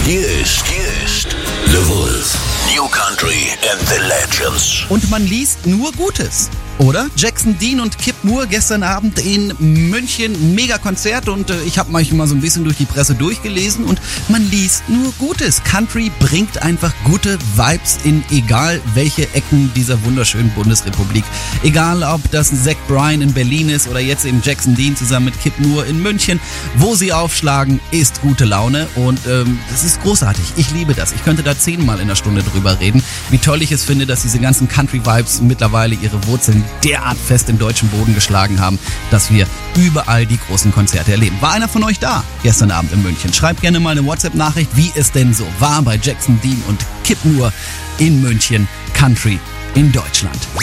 Hier ist The Wolf. New Country and the Legends. Und man liest nur Gutes, oder? Jackson Dean und Kip Moore gestern Abend in München, Mega-Konzert, und ich habe manchmal so ein bisschen durch die Presse durchgelesen und man liest nur Gutes. Country bringt einfach gute Vibes in egal welche Ecken dieser wunderschönen Bundesrepublik. Egal ob das Zach Bryan in Berlin ist oder jetzt eben Jackson Dean zusammen mit Kip Moore in München. Wo sie aufschlagen, ist gute Laune und das ist großartig. Ich liebe das. Ich könnte da 10-mal in der Stunde drüber reden, wie toll ich es finde, dass diese ganzen Country-Vibes mittlerweile ihre Wurzeln derart fest im deutschen Boden geschlagen haben, dass wir überall die großen Konzerte erleben. War einer von euch da gestern Abend in München? Schreibt gerne mal eine WhatsApp-Nachricht, wie es denn so war bei Jackson Dean und Kip Moore in München, Country in Deutschland.